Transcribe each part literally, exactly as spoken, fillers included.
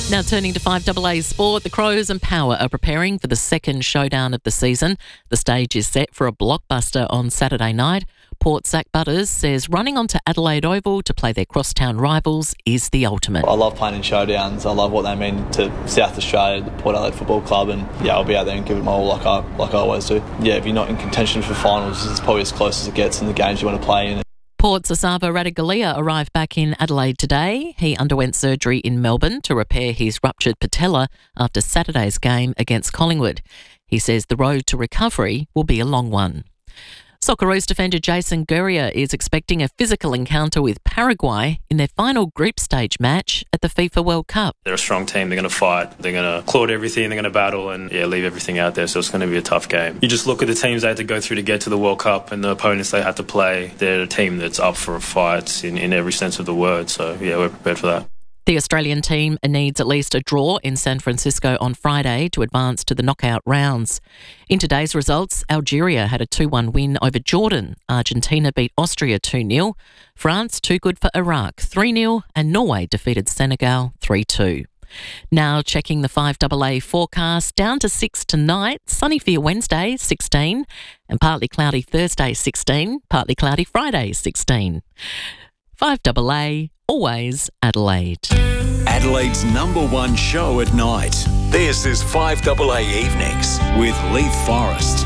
Now turning to five A A sport, the Crows and Power are preparing for the second showdown of the season. The stage is set for a blockbuster on Saturday night. Port Zach Butters says running onto Adelaide Oval to play their crosstown rivals is the ultimate. I love playing in showdowns. I love what they mean to South Australia, the Port Adelaide Football Club, and yeah, I'll be out there and give it my all like I like I always do. Yeah, if you're not in contention for finals, it's probably as close as it gets in the games you want to play in. Port's Asava Ratugolea arrived back in Adelaide today. He underwent surgery in Melbourne to repair his ruptured patella after Saturday's game against Collingwood. He says the road to recovery will be a long one. Socceroos defender Jason Guerrier is expecting a physical encounter with Paraguay in their final group stage match at the FIFA World Cup. They're a strong team. They're going to fight. They're going to claw at everything. They're going to battle and yeah, leave everything out there. So it's going to be a tough game. You just look at the teams they had to go through to get to the World Cup and the opponents they had to play. They're a team that's up for a fight in, in every sense of the word. So yeah, we're prepared for that. The Australian team needs at least a draw in San Francisco on Friday to advance to the knockout rounds. In today's results, Algeria had a two one win over Jordan. Argentina beat Austria two nil. France too good for Iraq three nil. And Norway defeated Senegal three two. Now checking the five A A forecast, down to six tonight, sunny for your Wednesday, sixteen, and partly cloudy Thursday, sixteen, partly cloudy Friday, sixteen. five A A, always Adelaide. Adelaide's number one show at night. This is five A A Evenings with Leith Forrest.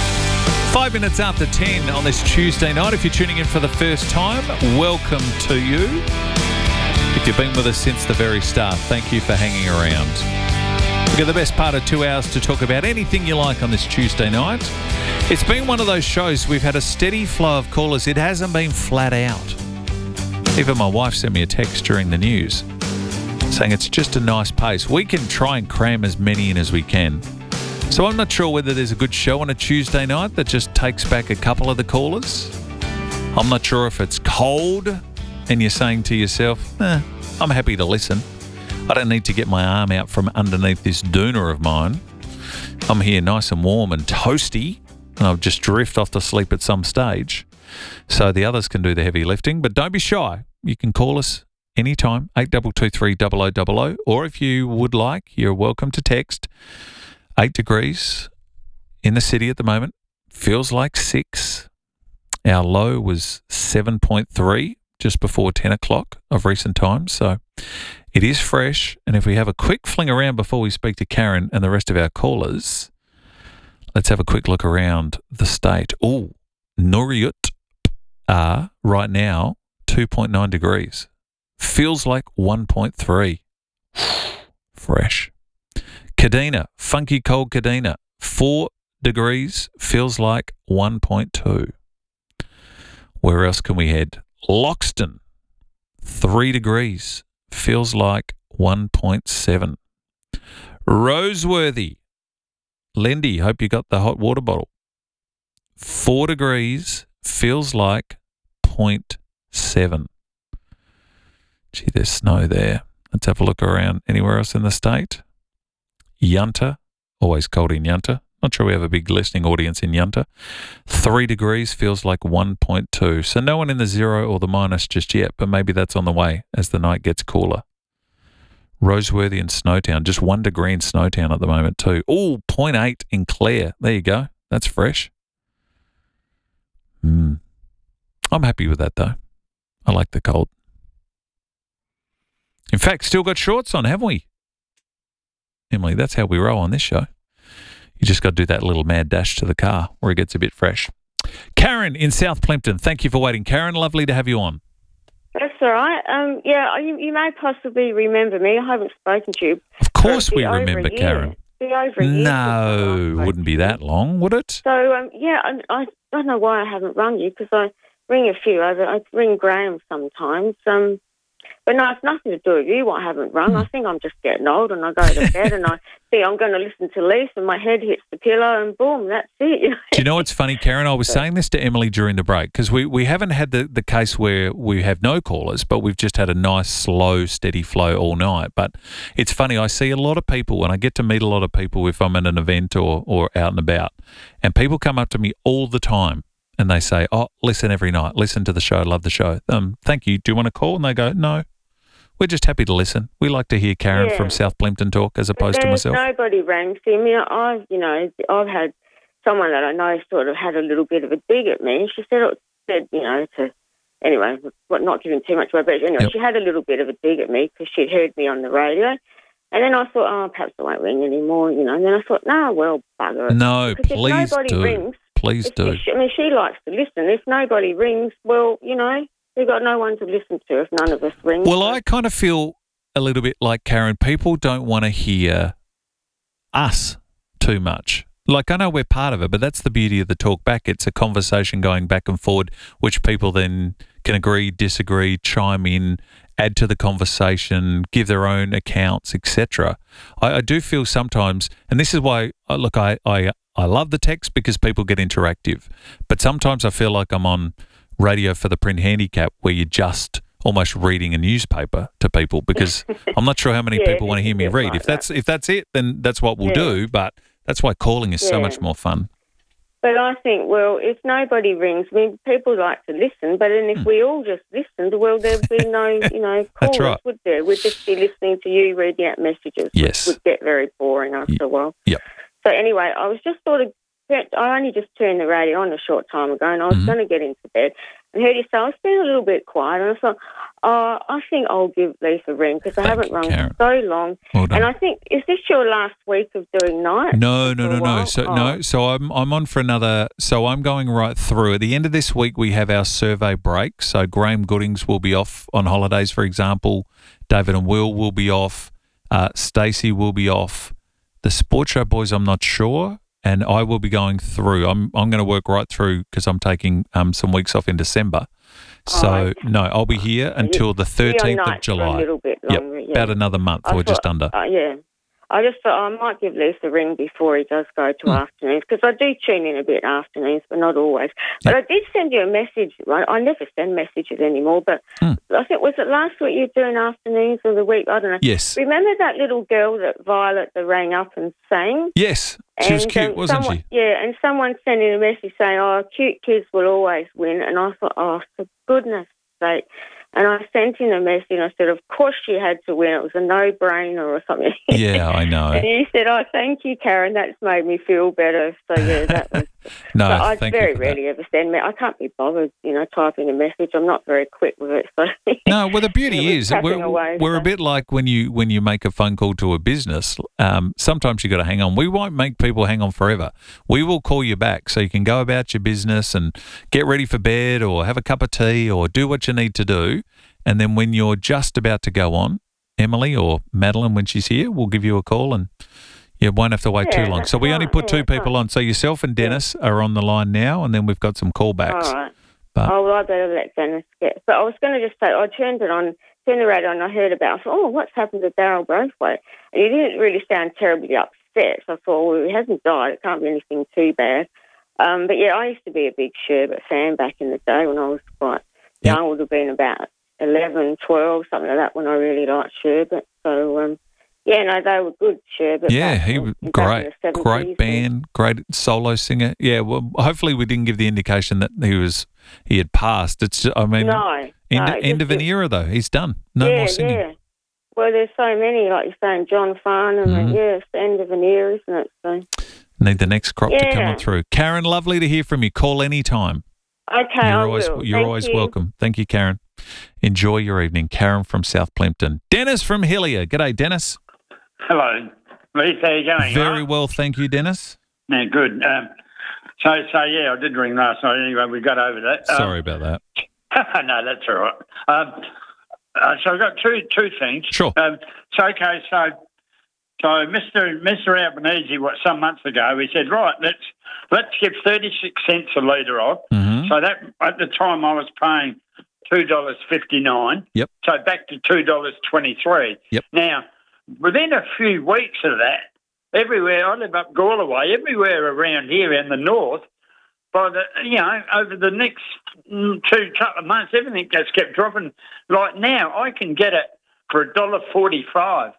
Five minutes after ten on this Tuesday night. If you're tuning in for the first time, welcome to you. If you've been with us since the very start, thank you for hanging around. We've got the best part of two hours to talk about anything you like on this Tuesday night. It's been one of those shows we've had a steady flow of callers. It hasn't been flat out. Even my wife sent me a text during the news saying it's just a nice pace. We can try and cram as many in as we can. So I'm not sure whether there's a good show on a Tuesday night that just takes back a couple of the callers. I'm not sure if it's cold and you're saying to yourself, eh, I'm happy to listen. I don't need to get my arm out from underneath this doona of mine. I'm here nice and warm and toasty, and I'll just drift off to sleep at some stage. So the others can do the heavy lifting, but don't be shy. You can call us anytime, eight two two three, double oh double oh, or if you would like, you're welcome to text. Eight degrees in the city at the moment. Feels like six. Our low was seven point three just before ten o'clock of recent times, so it is fresh. And if we have a quick fling around before we speak to Karen and the rest of our callers, let's have a quick look around the state. Oh, Nooryut are right now two point nine degrees. Feels like one point three. Fresh. Kadina, funky cold Kadina, four degrees, feels like one point two. Where else can we head? Loxton, three degrees, feels like one point seven. Roseworthy, Lindy, hope you got the hot water bottle. Four degrees, feels like zero point seven. Gee, there's snow there. Let's have a look around anywhere else in the state. Yunta, always cold in Yunta. Not sure we have a big listening audience in Yunta. Three degrees feels like one point two. So no one in the zero or the minus just yet, but maybe that's on the way as the night gets cooler. Roseworthy and Snowtown, just one degree in Snowtown at the moment too. Oh, zero point eight in Clare. There you go. That's fresh. Hmm. I'm happy with that though. I like the cold. In fact, still got shorts on, haven't we? Emily, that's how we roll on this show. You just got to do that little mad dash to the car where it gets a bit fresh. Karen in South Plympton, thank you for waiting. Karen, lovely to have you on. That's all right. Um, yeah, you, you may possibly remember me. I haven't spoken to you. Of course we remember, Karen. Be over a year. No, wouldn't be that long, would it? So, um, yeah, I, I don't know why I haven't rung you because I ring a few. I, I ring Graham sometimes. Um, But no, it's nothing to do with you. I haven't rung. I think I'm just getting old, and I go to bed and I think I'm going to listen to Leith, and my head hits the pillow, and boom, that's it. You know? Do you know what's funny, Karen? I was saying this to Emily during the break because we, we haven't had the, the case where we have no callers, but we've just had a nice, slow, steady flow all night. But it's funny, I see a lot of people, and I get to meet a lot of people if I'm at an event or, or out and about, and people come up to me all the time. And they say, oh, listen every night. Listen to the show. Love the show. Um, thank you. Do you want to call? And they go, no. we're just happy to listen. We like to hear Karen Yeah. from South Plimpton talk as opposed to There's myself. nobody rang. See, I mean, I've, you know, I've had someone that I know sort of had a little bit of a dig at me. She said, said you know, to, anyway, what, not giving too much away, but anyway, Yep. she had a little bit of a dig at me because she'd heard me on the radio. And then I thought, oh, perhaps I won't ring anymore, you know. And then I thought, no, well, bugger it. No, Because please if nobody do. rings, Please if, do. if she, I mean, she likes to listen. If nobody rings, well, you know, we've got no one to listen to if none of us ring. Well, I kind of feel a little bit like Karen. People don't want to hear us too much. Like, I know we're part of it, but that's the beauty of the talk back. It's a conversation going back and forward, which people then can agree, disagree, chime in, add to the conversation, give their own accounts, et cetera. I, I do feel sometimes, and this is why, uh, look, I, I, I love the text because people get interactive, but sometimes I feel like I'm on radio for the print handicap where you're just almost reading a newspaper to people because I'm not sure how many Yeah, people want to hear me it's read. like If that's if that's it, then that's what we'll Yeah. do. But that's why calling is so Yeah. much more fun. But I think, well, if nobody rings, I mean, people like to listen, but then if we all just listened, well, there'd be no, you know, That's callers, right. would there? We'd just be listening to you reading out messages, Yes. which would get very boring after a while. Yep. So anyway, I was just sort of, I only just turned the radio on a short time ago, and I was Mhm. going to get into bed, and heard you say, I was being a little bit quiet, and I thought, oh, I think I'll give Lisa a ring, because I Thank haven't you, rung Karen. for so long. Well done. And I think, is this your last week of doing night? No, no, for a no, no. while? So Oh. no. So I'm I'm on for another. So I'm going right through. At the end of this week, we have our survey break. So Graham Goodings will be off on holidays, for example. David and Will will be off. Uh, Stacey will be off. The Sports Show boys, I'm not sure, and I will be going through. I'm I'm going to work right through because I'm taking um some weeks off in December. So Oh, no, I'll be here until the Be on thirteenth of nights for a July. little bit Yep, longer, yeah. about another month I or just thought- under. Uh, yeah. I just thought I might give Lisa a ring before he does go to Hmm. afternoons, because I do tune in a bit afternoons, but not always. But I did send you a message. Right? I never send messages anymore, but Hmm. I think, was it last week you were doing afternoons or the week? I don't know. Yes, Remember that little girl that Violet that rang up and sang? yes, she was And, cute, um, wasn't someone, she? Yeah, and someone sent in a message saying, oh, cute kids will always win. And I thought, oh, for goodness sake. And I sent in a message and I said, of course she had to win. It was a no-brainer or something. Yeah, I know. And you said, oh, thank you, Karen. That's made me feel better. So, yeah, that was... No, but I thank very you for rarely ever send me. I can't be bothered, you know, typing a message. I'm not very quick with it. So No, well, the beauty It was is that tapping we're, away, we're a so. bit like when you when you make a phone call to a business. Um, sometimes you got to hang on. We won't make people hang on forever. We will call you back so you can go about your business and get ready for bed or have a cup of tea or do what you need to do. And then when you're just about to go on, Emily or Madeline, when she's here, we'll give you a call and you won't have to wait Yeah, too long. that's So we only right. put Yeah, two that's people right. on. So yourself and Dennis are on the line now, and then we've got some callbacks. All right. But- oh, well, I better let Dennis get... But I was going to just say, I turned it on, turned the radio on, and I heard about it. I thought, oh, what's happened to Darryl Braithwaite? And he didn't really sound terribly upset. So I thought, well, he hasn't died. It can't be anything too bad. Um, but, yeah, I used to be a big Sherbet fan back in the day when I was quite Yep. young. I would have been about eleven, twelve, something like that, when I really liked Sherbet. So, um, yeah, no, they were good, Sherbet. Yeah, back he in- was back in great, the seventies. great band, great solo singer. Yeah, well, hopefully we didn't give the indication that he was he had passed. It's just, I mean, No, end, no, end of an just- era though. He's done. No yeah, more singing. Yeah. Well, there's so many, like you're saying, John Farnham, and Mhm. yeah, it's the end of an era, isn't it? So, Need the next crop to come Yeah. on through. Karen, lovely to hear from you. Call any time. okay, You're I always will. you're Thank always you. welcome. Thank you, Karen. Enjoy your evening. Karen from South Plimpton. Dennis from Hillier. G'day, Dennis. Hello, Lisa. How you going? Very Right? well, thank you, Dennis. Yeah, good. Um, so, so yeah, I did ring last night. Anyway, we got over that. Um, Sorry about that. no, that's all right. Um, uh, so I've got two two things. Sure. Um, so okay, so so Mister Mister Albanese, what some months ago, he said, right, let's let's give thirty six cents a litre off. Mhm. So that at the time I was paying two dollars fifty nine. Yep. So back to two dollars twenty three. Yep. Now, within a few weeks of that, everywhere I live up Galway, everywhere around here in the north, by the you know over the next mm, two couple of months, everything just kept dropping. Like now, I can get it for a dollar forty five,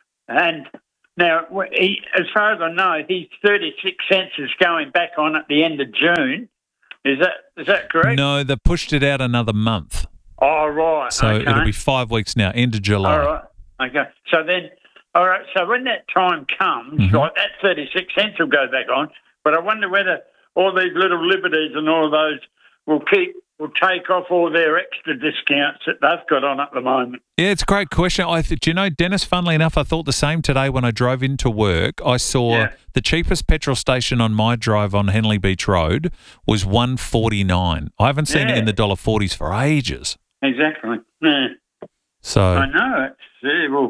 and now he, as far as I know, his thirty six cents is going back on at the end of June. Is that is that correct? No, they pushed it out another month. Oh, right. So okay. it'll be five weeks now, end of July. All right. Okay. So then, all right. So when that time comes, Mhm. like that thirty-six cents will go back on. But I wonder whether all these little liberties and all those will keep, will take off all their extra discounts that they've got on at the moment. Yeah, it's a great question. I th- do you know, Dennis, funnily enough, I thought the same today when I drove into work. I saw Yeah. the cheapest petrol station on my drive on Henley Beach Road was one forty-nine. I haven't seen it Yeah. in the one dollar forties for ages. Exactly. Yeah. So I know it. Yeah, well,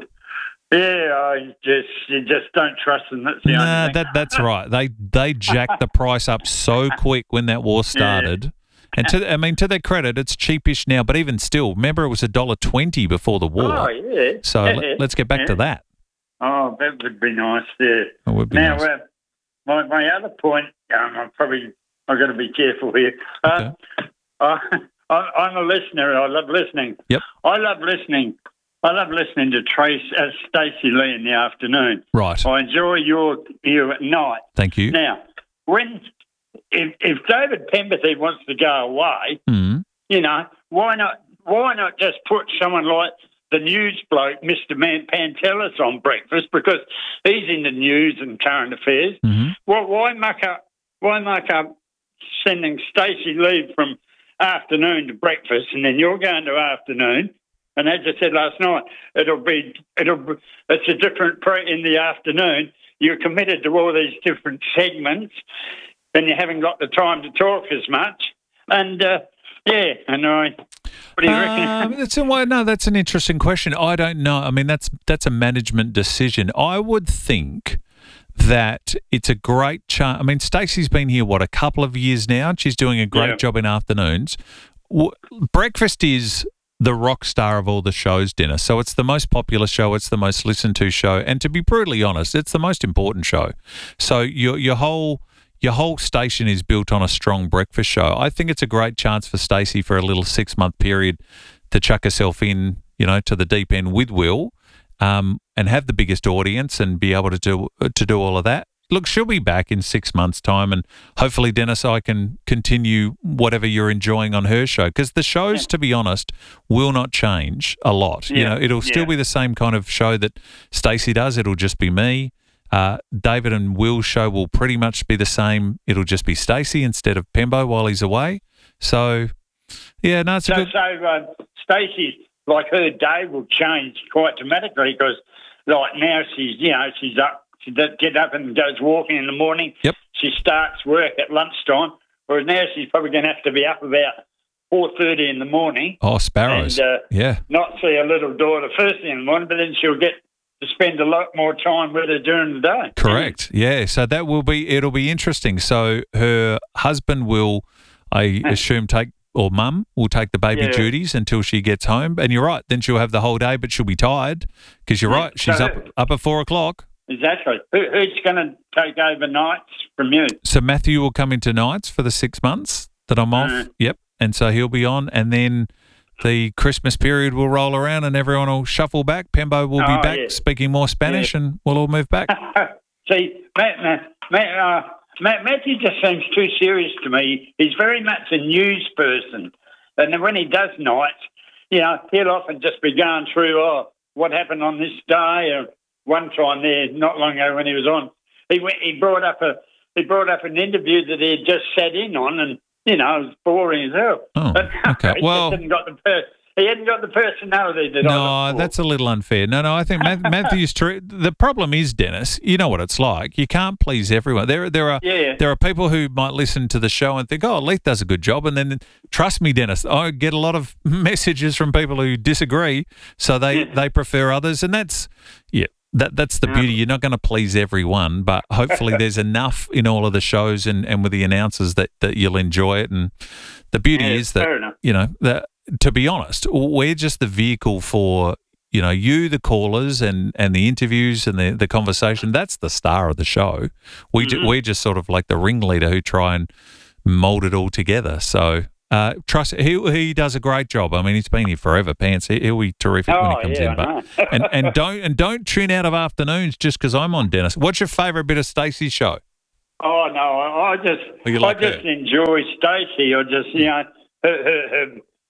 yeah, I just you just don't trust them. That's the nah, only thing. that that's right. They they jacked the price up so quick when that war started. And to I mean, to their credit, it's cheapish now. But even still, remember it was a dollar twenty before the war. Oh, yeah. So yeah. let, let's get back yeah. to that. Oh, that would be nice. Yeah. It would be now, nice. uh, my my other point, um, I'm probably I've got to be careful here. Uh, I, I, I'm a listener. I love listening. Yep. I love listening. I love listening to Trace as Stacey Lee in the afternoon. Right. I enjoy your you at night. Thank you. Now, when if if David Pemberton wants to go away, Mm. you know, why not? Why not just put someone like the news bloke, Mister Man Pantelis, on breakfast because he's in the news and current affairs. Mm-hmm. Well, why muck up? Why muck up sending Stacey Lee from afternoon to breakfast, and then you're going to afternoon? And as I said last night, it'll be it'll be, it's a different pre in the afternoon. You're committed to all these different segments, and you haven't got the time to talk as much. And uh, yeah, and I. What do you reckon? Um, that's a, well, no, that's an interesting question. I don't know. I mean, that's that's a management decision. I would think that it's a great chance. I mean, Stacey's been here, what, a couple of years now, and she's doing a great Yeah. job in afternoons. W- Breakfast is the rock star of all the shows, Dennis. So it's the most popular show. It's the most listened to show. And to be brutally honest, it's the most important show. So your your whole... Your whole station is built on a strong breakfast show. I think it's a great chance for Stacey for a little six-month period to chuck herself in, you know, to the deep end with Will, um, and have the biggest audience and be able to do to do all of that. Look, she'll be back in six months' time, and hopefully, Dennis, I can continue whatever you're enjoying on her show, because the shows, to be honest, will not change a lot. You Yeah. know, it'll still Yeah. be the same kind of show that Stacey does. It'll just be me. Uh, David and Will's show will pretty much be the same. It'll just be Stacey instead of Pembo while he's away. So, yeah, no, it's a So, good... so uh, Stacey, like her day will change quite dramatically because, like now she's, you know, she's up, she does get up and goes walking in the morning. Yep. She starts work at lunchtime, whereas now she's probably going to have to be up about four thirty in the morning. Oh, Sparrows. And, uh, yeah. Not see her little daughter first thing in the morning, but then she'll get to spend a lot more time with her during the day. Correct. Yeah. So that will be, it'll be interesting. So her husband will, I assume, take, or mum will take the baby Yeah. duties until she gets home. And you're right. Then she'll have the whole day, but she'll be tired because you're Yeah. right. She's So- up, up at four o'clock. Exactly. Who, who's going to take over nights from you? So Matthew will come into nights for the six months that I'm off. Mm. Yep. And so he'll be on. And then the Christmas period will roll around and everyone will shuffle back. Pembo will be Oh, back yeah. speaking more Spanish and we'll all move back. See, Matt, Matt, Matt, uh, Matt, Matthew just seems too serious to me. He's very much a news person. And then when he does nights, you know, he'll often just be going through, oh, what happened on this day? Or one time there, not long ago when he was on, he went, he brought up a he brought up an interview that he had just sat in on, and you know, it was boring as hell. Oh, But okay. he Well- just hadn't got the per- he hadn't got the personality that I No, look for. that's a little unfair. No, no, I think Math- Matthew's true. The problem is, Dennis, you know what it's like. You can't please everyone. There, there are Yeah. there are people who might listen to the show and think, "Oh, Leith does a good job," and then trust me, Dennis, I get a lot of messages from people who disagree, so they Yeah. they prefer others, and that's yeah. That that's the beauty. You're not going to please everyone, but hopefully there's enough in all of the shows and, and with the announcers that, that you'll enjoy it. And the beauty Yeah, is that fair enough. you know that, to be honest, we're just the vehicle for, you know, you, the callers, and, and the interviews and the, the conversation. That's the star of the show. We ju- we're just sort of like the ringleader who try and mold it all together. So uh, trust he he does a great job. I mean, he's been here forever, Pants. He, he'll be terrific when Oh, he comes yeah, in. But I know. and and don't and don't tune out of afternoons just because I'm on, Dennis. What's your favourite bit of Stacey's show? Oh no, I I just Oh, you like I just her? enjoy Stacey. I just you know her, her, her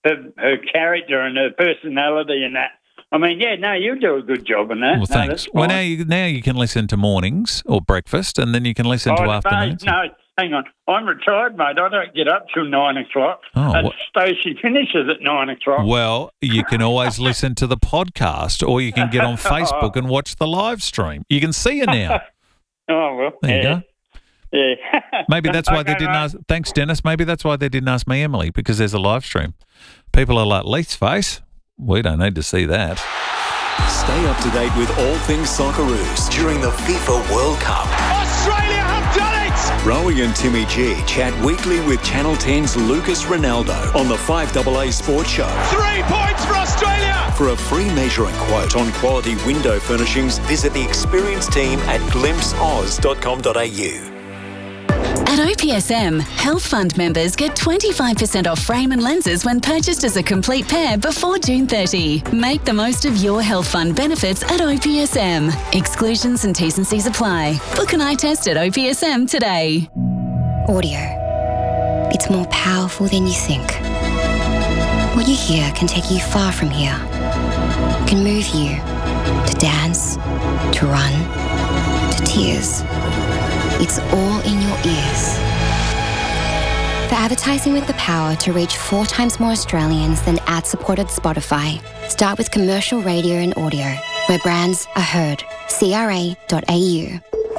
her, her character and her personality and that. I mean, yeah, no, you do a good job in that. Well, no, thanks. that's Well, fine. now you now you can listen to mornings or breakfast, and then you can listen to Oh, afternoons. Mate, no, hang on. I'm retired, mate. I don't get up till nine o'clock. Oh, and what- Stacey finishes at nine o'clock. Well, you can always listen to the podcast, or you can get on Facebook and watch the live stream. You can see her now. Oh, well. There you yeah. go. Yeah. Maybe that's why they Okay, didn't mate. ask. Thanks, Dennis. Maybe that's why they didn't ask me, Emily, because there's a live stream. People are like, Leith's face. We don't need to see that. Stay up to date with all things Socceroos during the FIFA World Cup. Australia have done it! Rowie and Timmy G chat weekly with Channel ten's Lucas Ronaldo on the five A A Sports Show. Three points for Australia! For a free measure and quote on quality window furnishings, visit the experienced team at glimpse oz dot com dot a u. At O P S M, Health Fund members get twenty-five percent off frame and lenses when purchased as a complete pair before June thirtieth. Make the most of your Health Fund benefits at O P S M. Exclusions and T's and C's apply. Book an eye test at O P S M today. Audio. It's more powerful than you think. What you hear can take you far from here. Can move you to dance, to run, to tears. It's all in your ears. For advertising with the power to reach four times more Australians than ad-supported Spotify, start with commercial radio and audio, where brands are heard. C R A dot A U.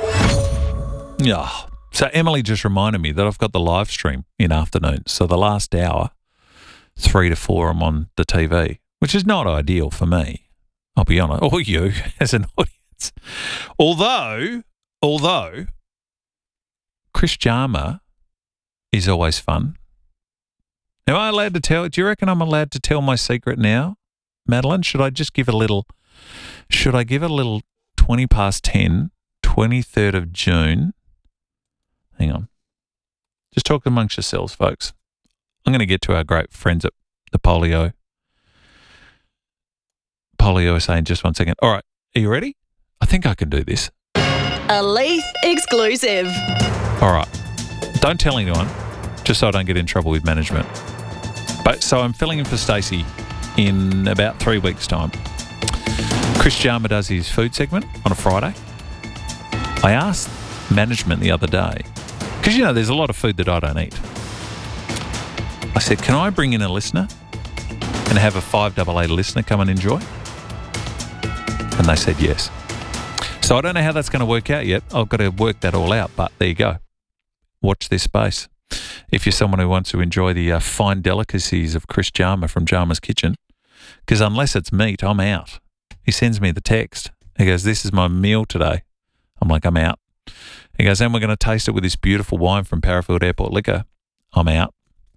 Yeah. So Emily just reminded me that I've got the live stream in afternoon. So the last hour, three to four, I'm on the T V, which is not ideal for me. I'll be honest, or you as an audience. Although, although. Chris Jarma is always fun. Am I allowed to tell? Do you reckon I'm allowed to tell my secret now, Madeline? Should I just give a little, should I give a little twenty past ten, twenty-third of June? Hang on. Just talk amongst yourselves, folks. I'm going to get to our great friends at the Polio. Polio is saying just one second. All right. Are you ready? I think I can do this. A Leith exclusive. All right. Don't tell anyone, just so I don't get in trouble with management. But so I'm filling in for Stacey in about three weeks' time. Chris Jarma does his food segment on a Friday. I asked management the other day, because, you know, there's a lot of food that I don't eat. I said, can I bring in a listener and have a five A A listener come and enjoy? And they said yes. So I don't know how that's going to work out yet. I've got to work that all out, but there you go. Watch this space. If you're someone who wants to enjoy the uh, fine delicacies of Chris Jarma from Jarma's Kitchen, because unless it's meat, I'm out. He sends me the text. He goes, this is my meal today. I'm like, I'm out. He goes, and we're going to taste it with this beautiful wine from Parafield Airport Liquor. I'm out.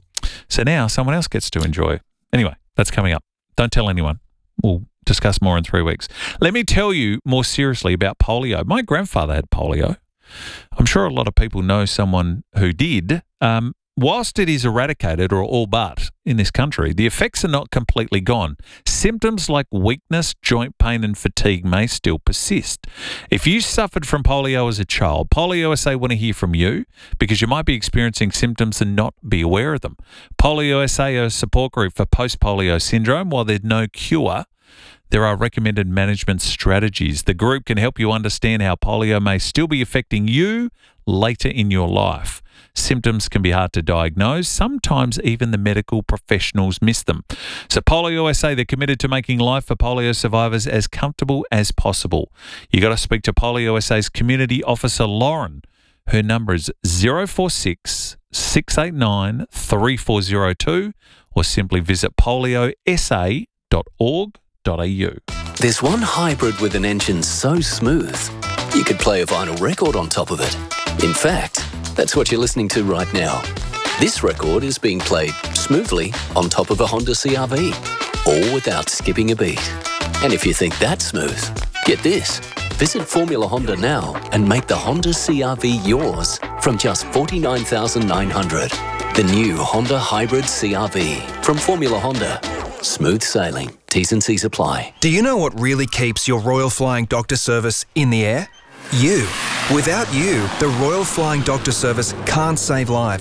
So now someone else gets to enjoy. Anyway, that's coming up. Don't tell anyone. We'll discuss more in three weeks. Let me tell you more seriously about polio. My grandfather had polio. I'm sure a lot of people know someone who did. Um, whilst it is eradicated, or all but, in this country, the effects are not completely gone. Symptoms like weakness, joint pain and fatigue may still persist. If you suffered from polio as a child, Polio S A want to hear from you, because you might be experiencing symptoms and not be aware of them. Polio S A are a support group for post-polio syndrome. While there's no cure, there are recommended management strategies. The group can help you understand how polio may still be affecting you later in your life. Symptoms can be hard to diagnose. Sometimes even the medical professionals miss them. So Polio S A, they're committed to making life for polio survivors as comfortable as possible. You got to speak to Polio S A's community officer, Lauren. Her number is zero four six, six eight nine, three four zero two, or simply visit polio s a dot org dot a u. There's one hybrid with an engine so smooth, you could play a vinyl record on top of it. In fact, that's what you're listening to right now. This record is being played smoothly on top of a Honda C R V, all without skipping a beat. And if you think that's smooth, get this. Visit Formula Honda now and make the Honda C R V yours from just forty-nine thousand nine hundred dollars. The new Honda Hybrid C R V from Formula Honda. Smooth sailing. T's and C's apply. Do you know what really keeps your Royal Flying Doctor Service in the air? You. Without you, the Royal Flying Doctor Service can't save lives.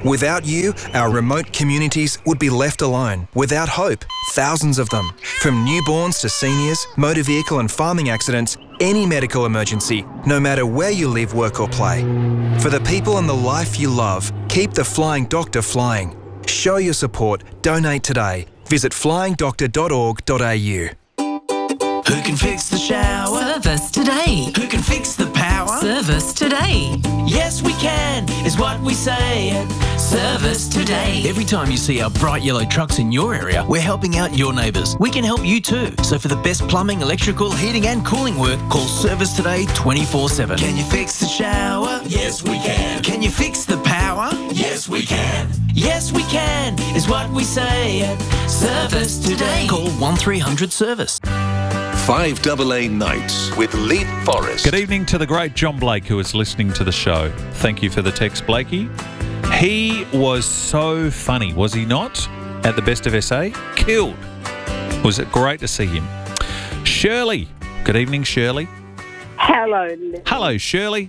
Without you, our remote communities would be left alone. Without hope, thousands of them. From newborns to seniors, motor vehicle and farming accidents, any medical emergency, no matter where you live, work or play. For the people and the life you love, keep the Flying Doctor flying. Show your support. Donate today. Visit flying doctor dot org dot a u. Who can fix the shower? Service today. Who can fix the power? Service today. Yes, we can, is what we say at Service Today. Every time you see our bright yellow trucks in your area, we're helping out your neighbours. We can help you too. So for the best plumbing, electrical, heating and cooling work, call Service Today twenty-four seven. Can you fix the shower? Yes, we can. Can you fix the power? Yes, we can. Yes, we can, is what we say at Service Today. Call one three hundred service. five double A Nights with Leith Forrest. Good evening to the great John Blake who is listening to the show. Thank you for the text, Blakey. He was so funny, was he not? At the Best of S A? Killed. Was it great to see him? Shirley. Good evening, Shirley. Hello, Liz. Hello, Shirley.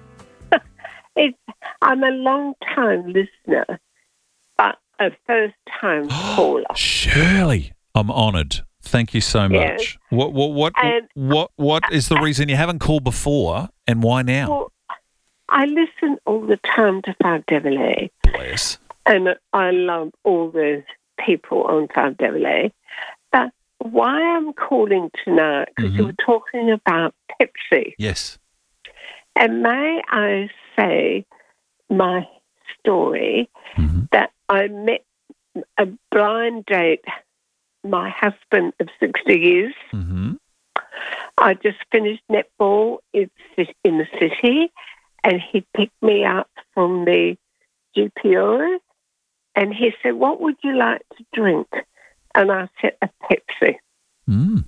It's, I'm a long-time listener, but a first-time caller. Shirley, I'm honoured. Thank you so much. Yes. What what what And- what what is the reason you haven't called before, and why now? Well, I listen all the time to five double A. Bless. And I love all the people on five double A. But why I'm calling tonight, because Mm-hmm. you were talking about Pepsi. Yes. And may I say my story Mm-hmm. that I met a blind date my husband of sixty years. Mm-hmm. I just finished netball in in the city, and he picked me up from the G P O, and he said, "What would you like to drink?" And I said, "A Pepsi." Mm.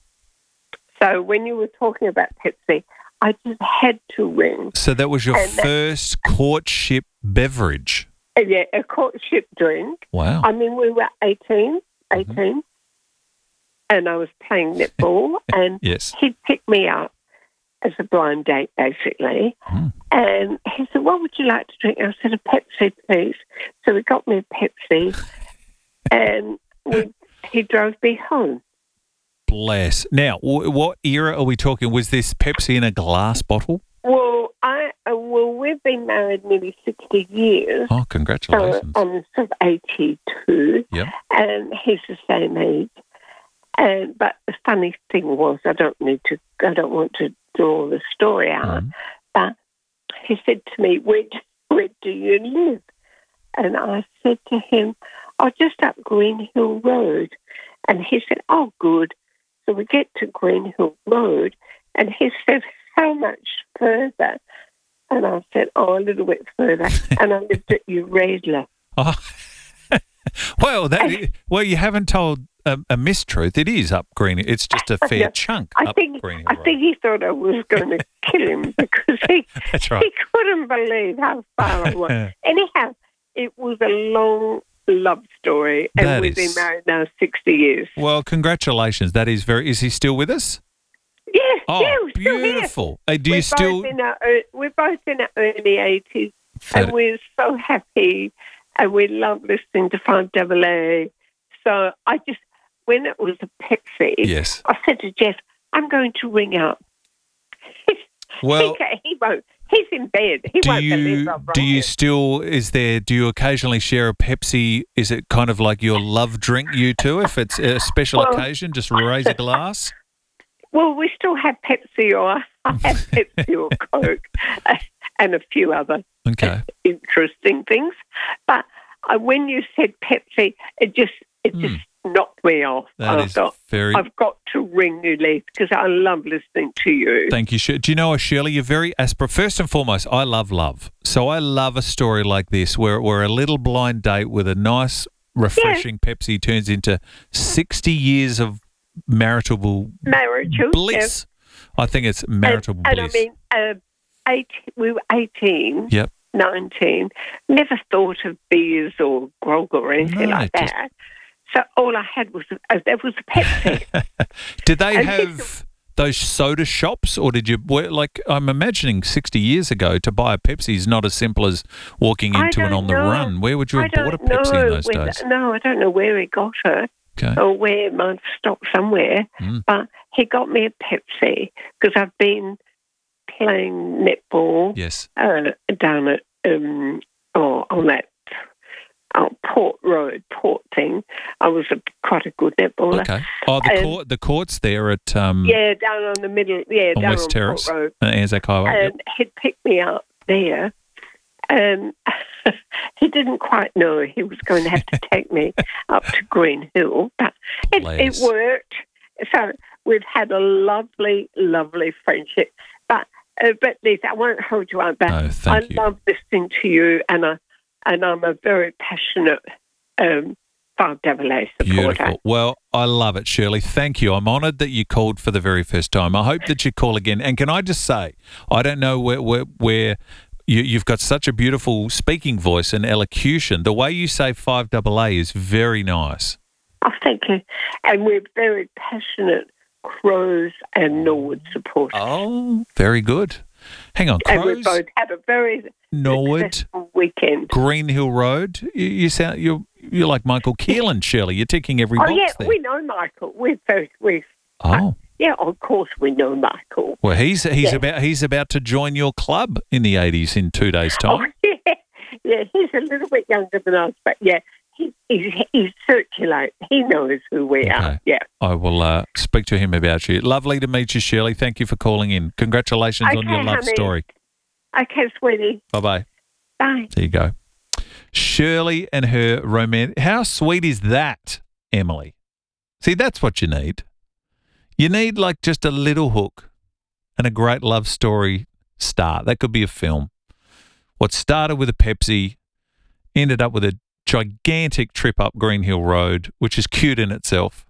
So when you were talking about Pepsi, I just had to ring. So that was your And that- first courtship beverage. Uh, Yeah, a courtship drink. Wow. I mean, we were eighteen, eighteen, and I was playing netball, and Yes. he picked me up as a blind date, basically. Mm. And he said, "What would you like to drink?" I said, "A Pepsi, please." So he got me a Pepsi, and we, he drove me home. Bless. Now, w- what era are we talking? Was this Pepsi in a glass bottle? Well, I uh, well, we've been married nearly sixty years. Oh, So congratulations. I'm sort of eighty-two, Yep. and he's the same age. And but the funny thing was, I don't need to, I don't want to draw the story out, Mhm. but he said to me, "Where, do- where do you live?" And I said to him, "Oh, just up Green Hill Road." And he said, "Oh, good." So we get to Green Hill Road, and he said, "How much further?" And I said, "Oh, a little bit further." And I lived at Uredla. Oh. well, that, well, you haven't told a, a mistruth. It is up Green. It's just a fair Yeah. chunk I up think Green Hill I Road. think he thought I was going to kill him because he That's right. he couldn't believe how far I was. Anyhow, it was a long love story, and That we've is- been married now sixty years. Well, congratulations. That is very. Is he still with us? Yeah, Oh, yeah, we're still here. beautiful. Uh, do we're you still? Both in our, ear- we're both in our early eighties, That- and we're so happy, and we love listening to five double A. So I just, when it was a Pepsi, Yes. I said to Jeff, "I'm going to ring up." Well, he, ca- he won't. He's in bed. He do won't believe you I'm do you right. still? Is there? Do you occasionally share a Pepsi? Is it kind of like your love drink? You two, if it's a special Well- occasion, just raise a glass. Well, we still have Pepsi, or I have Pepsi or Coke, uh, and a few other Okay. interesting things. But uh, when you said Pepsi, it just it just knocked me off. Hmm. That I is thought, very- I've got to ring you, Leith, because I love listening to you. Thank you. Shir- Do you know, Shirley, you're very aspir. First and foremost, I love love. So I love a story like this where, where a little blind date with a nice, refreshing Pepsi turns into sixty years of maritable Marital bliss. yes. I think it's maritable and, bliss. And I mean, uh, eight, we were eighteen. Yep. nineteen, never thought of beers or grog or anything No, like just- that. So all I had was uh, there was a Pepsi. Did they and have those soda shops, or did you, like, I'm imagining sixty years ago to buy a Pepsi is not as simple as walking into an on the know. run. Where would you have I bought a don't Pepsi know in those whether- days? No, I don't know where he got it. Okay. Or where it might have stopped somewhere. Mm. But he got me a Pepsi because I've been playing netball Yes. uh, down at um, oh, on that oh, Port Road, Port thing. I was a, quite a good netballer. Okay. Oh, the And- court, the court's there at um, Yeah, down on the middle, yeah, on down West on Terrace, Port Road. uh, Anzac Highway. And he'd picked me up there. And he didn't quite know he was going to have to take me up to Green Hill, but it, it Bless. worked. So we've had a lovely, lovely friendship. But uh, but Lisa, I won't hold you up. But No, thank I you. love listening to you, and I and I'm a very passionate um, five double A supporter. Beautiful. Well, I love it, Shirley. Thank you. I'm honoured that you called for the very first time. I hope that you call again. And can I just say, I don't know where where, where you, you've got such a beautiful speaking voice and elocution. The way you say five double A is very nice. Oh, thank you. And we're very passionate Crows and Norwood supporters. Oh, very good. Hang on, And we Crows, both had a very Norwood, successful weekend. Green Hill Road. You, you sound you're you're like Michael Keelan, Shirley. You're ticking every Oh, box yeah, there. we know Michael. We're very, we Oh. yeah, of course we know Michael. Well, he's he's Yeah. about he's about to join your club in the eighties in two days' time. Oh, yeah, yeah, he's a little bit younger than us, but yeah, he, he's, he's circulate. He knows who we Okay. are. Yeah. I will uh, speak to him about you. Lovely to meet you, Shirley. Thank you for calling in. Congratulations on Okay, your love honey. story. Okay, sweetie. Bye-bye. Bye. There you go. Shirley and her romantic. How sweet is that, Emily? See, that's what you need. You need like just a little hook and a great love story start. That could be a film. What started with a Pepsi ended up with a gigantic trip up Green Hill Road, which is cute in itself.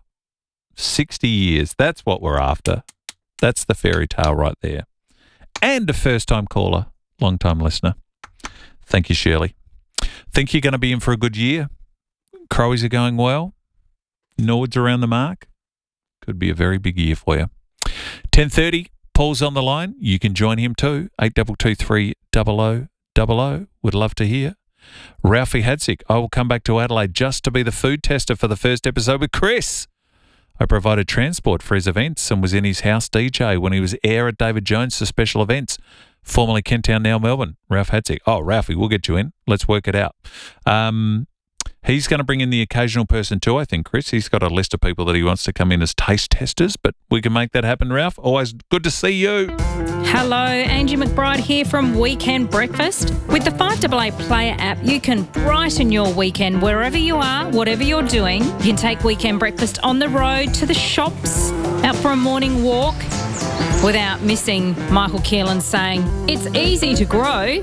sixty years. That's what we're after. That's the fairy tale right there. And a first-time caller, long-time listener. Thank you, Shirley. Think you're going to be in for a good year? Crowies are going well? Norwood's around the mark? Could be a very big year for you. ten thirty, Paul's on the line. You can join him too. eight two two three double oh double oh. Would love to hear. Ralphie Hadzik, I will come back to Adelaide just to be the food tester for the first episode with Chris. I provided transport for his events and was in his house D J when he was air at David Jones for special events. Formerly Kent Town, now Melbourne. Ralph Hadzik. Oh, Ralphie, we'll get you in. Let's work it out. Um, he's going to bring in the occasional person too, I think, Chris. He's got a list of people that he wants to come in as taste testers, but we can make that happen, Ralph. Always good to see you. Hello, Angie McBride here from Weekend Breakfast. With the five double A Player app, you can brighten your weekend wherever you are, whatever you're doing. You can take Weekend Breakfast on the road, to the shops, out for a morning walk, without missing Michael Keelan saying, it's easy to grow,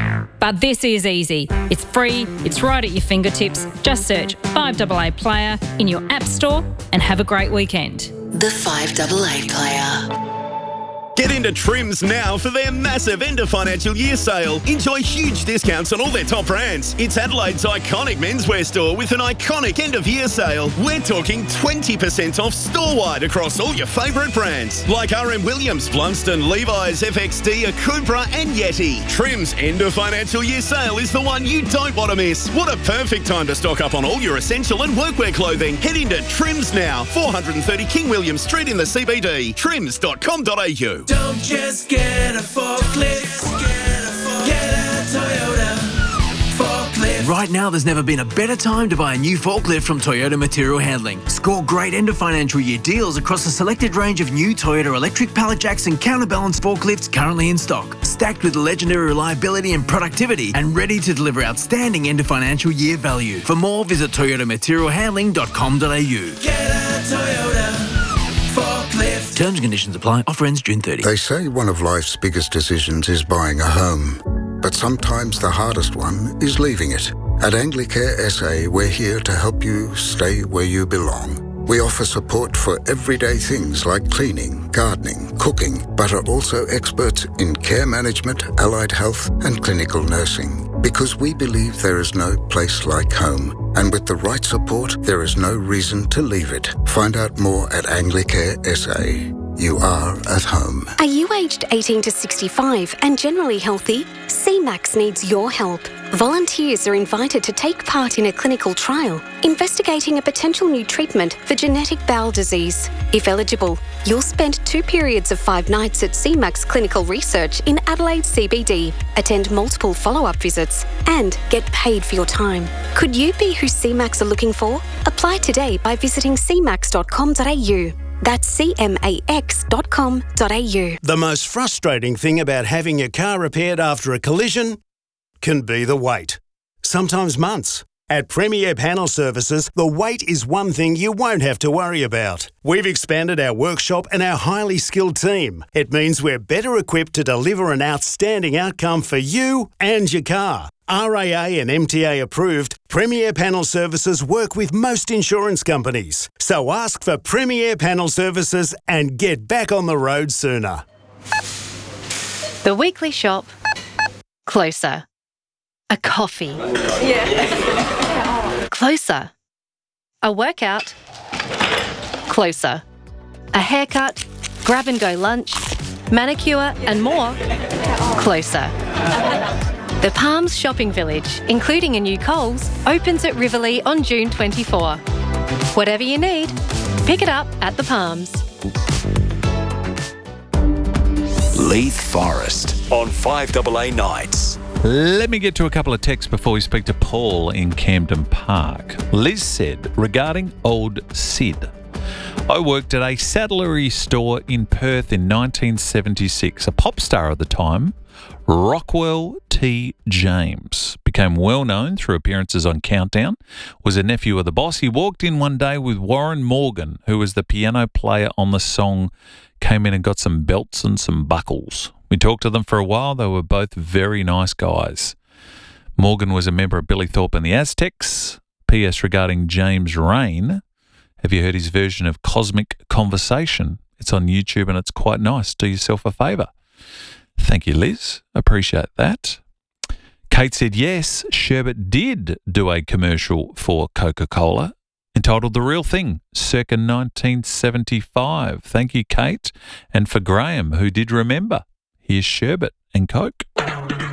but this is easy. It's free, it's right at your fingertips. Just search five double A Player in your app store and have a great weekend. The five double A Player. Get into Trims now for their massive end of financial year sale. Enjoy huge discounts on all their top brands. It's Adelaide's iconic menswear store with an iconic end of year sale. We're talking twenty percent off store-wide across all your favourite brands like R M Williams, Blunston, Levi's, F X D, Akubra and Yeti. Trims end of financial year sale is the one you don't want to miss. What a perfect time to stock up on all your essential and workwear clothing. Head into Trims now, four thirty King William Street in the C B D. trims dot com dot a u. Don't just get a forklift, get a Toyota forklift. Right now, there's never been a better time to buy a new forklift from Toyota Material Handling. Score great end of financial year deals across a selected range of new Toyota electric pallet jacks and counterbalance forklifts currently in stock, stacked with legendary reliability and productivity, and ready to deliver outstanding end of financial year value. For more, visit toyota material handling dot com dot a u. Get a Toyota forklift. Terms and conditions apply. Offer ends June thirtieth. They say one of life's biggest decisions is buying a home. But sometimes the hardest one is leaving it. At Anglicare S A, we're here to help you stay where you belong. We offer support for everyday things like cleaning, gardening, cooking, but are also experts in care management, allied health, and clinical nursing. Because we believe there is no place like home. And with the right support, there is no reason to leave it. Find out more at Anglicare S A. you are at home. Are you aged eighteen to sixty-five and generally healthy? C MAX needs your help. Volunteers are invited to take part in a clinical trial investigating a potential new treatment for genetic bowel disease. If eligible, you'll spend two periods of five nights at C MAX Clinical Research in Adelaide C B D, attend multiple follow-up visits, and get paid for your time. Could you be who C MAX are looking for? Apply today by visiting c max dot com dot a u. That's c max dot com dot a u. The most frustrating thing about having your car repaired after a collision can be the wait. Sometimes months. At Premier Panel Services, the wait is one thing you won't have to worry about. We've expanded our workshop and our highly skilled team. It means we're better equipped to deliver an outstanding outcome for you and your car. R A A and M T A approved, Premier Panel Services work with most insurance companies. So ask for Premier Panel Services and get back on the road sooner. The weekly shop. Closer. A coffee. Yeah. Closer. A workout. Closer. A haircut, grab and go lunch, manicure and more. Closer. The Palms Shopping Village, including a new Coles, opens at Riverlea on June twenty-fourth. Whatever you need, pick it up at the Palms. Leith Forest on five A A Nights. Let me get to a couple of texts before we speak to Paul in Camden Park. Liz said, regarding old Sid, I worked at a saddlery store in Perth in nineteen seventy-six. A pop star at the time, Rockwell T. James, became well known through appearances on Countdown, was a nephew of the boss. He walked in one day with Warren Morgan, who was the piano player on the song, came in and got some belts and some buckles. We talked to them for a while. They were both very nice guys. Morgan was a member of Billy Thorpe and the Aztecs. P S regarding James Rain, have you heard his version of Cosmic Conversation? It's on YouTube and it's quite nice. Do yourself a favour. Thank you, Liz. Appreciate that. Kate said, yes, Sherbet did do a commercial for Coca-Cola entitled The Real Thing, circa nineteen seventy-five. Thank you, Kate. And for Graham, who did remember, here's Sherbet and Coke.